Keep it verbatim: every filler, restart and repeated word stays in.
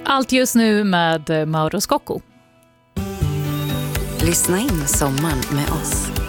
Allt just nu med Mauro Scocco. Lyssna in sommaren med oss.